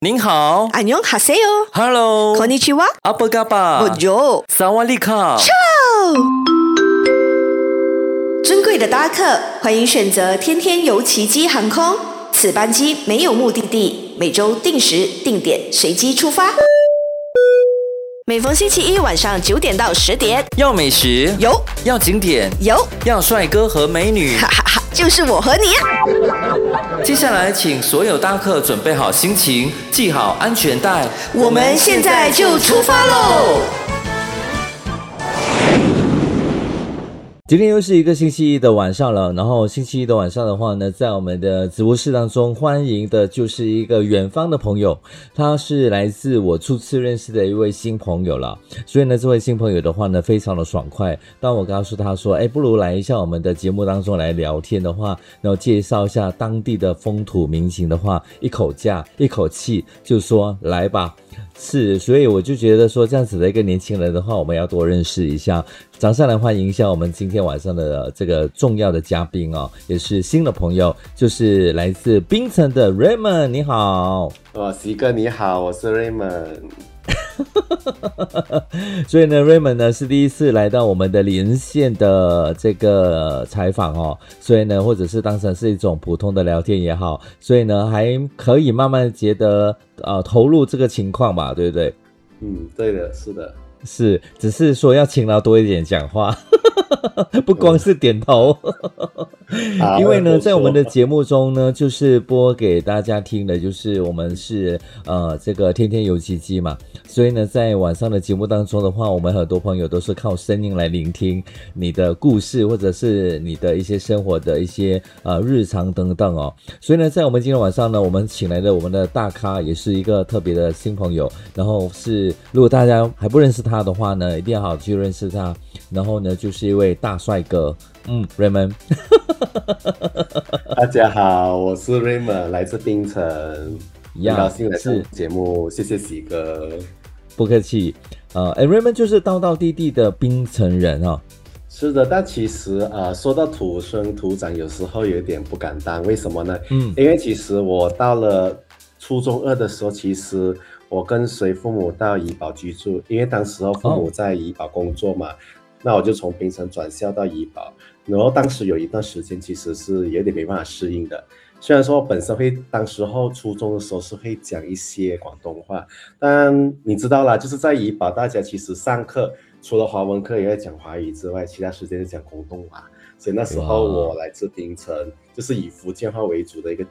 您好， 안녕하세요. Hello， konnichiwa. Apa kabar？ Bonjour. 萨瓦利卡。 尊贵的搭客，欢迎选择天天游奇迹航空。此班机没有目的地，每周定时定点随机出发。每逢星期一晚上9点到10点， 要美食， 有要景点， 有， 要帅哥和美女， 哈哈哈，就是我和你啊！ 接下来，请所有搭客准备好心情，系好安全带， 我们现在就出发喽！ 今天又是一个星期一的晚上了，然后星期一的晚上的话呢，在我们的直播室当中欢迎的就是一个远方的朋友，他是来自我初次认识的一位新朋友了。所以呢，这位新朋友的话呢，非常的爽快。当我告诉他说，不如来一下我们的节目当中来聊天的话，然后介绍一下当地的风土民情的话，一口价一口气就说来吧。是，所以我就觉得说这样子的一个年轻人的话，我们要多认识一下。掌声来欢迎一下我们今天晚上的这个重要的嘉宾哦，也是新的朋友，就是来自槟城的 Raymond。 你好。 西哥你好，我是 Raymond。 所以呢 Raymond 呢是第一次来到我们的连线的这个采访哦，所以呢或者是当成是一种普通的聊天也好，所以呢还可以慢慢觉得投入这个情况吧，对不对？ 对的，是的， 是，只是说要勤劳多一点讲话不光是点头因为呢在我们的节目中呢，就是播给大家听的就是我们是这个天天游奇迹嘛，所以呢在晚上的节目当中的话，我们很多朋友都是靠声音来聆听你的故事，或者是你的一些生活的一些日常等等哦。所以呢在我们今天晚上呢，我们请来的我们的大咖也是一个特别的新朋友，然后是如果大家还不认识他的话呢，一定要好好去认识他。然后呢就是一位大帅哥Raymond 大家好，我是 Raymond， 来自槟城，很高兴来上节目，谢谢喜哥。 不客气。Raymond 就是道道地地的槟城人哦。 是的，但其实说到土生土长，有时候有点不敢当。为什么呢？因为其实我到了初中2的时候，其实我跟随父母到怡保居住，因为当时候父母在怡保工作嘛，那我就从槟城转校到怡保，然后当时有一段时间其实是有点没办法适应的。虽然说本身会当时候初中的时候是会讲一些广东话，但你知道啦，就是在怡保大家其实上课除了华文课也会讲华语之外，其他时间就讲广东话，所以那时候我来自槟城，就是以福建话为主的一个